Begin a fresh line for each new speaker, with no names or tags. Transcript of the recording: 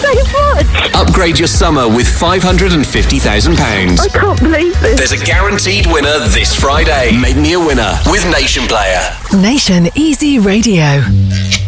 so much.
Upgrade your summer with £550,000.
I can't believe this.
There's a guaranteed winner this Friday. Make me a winner with Nation Player.
Nation Easy Radio.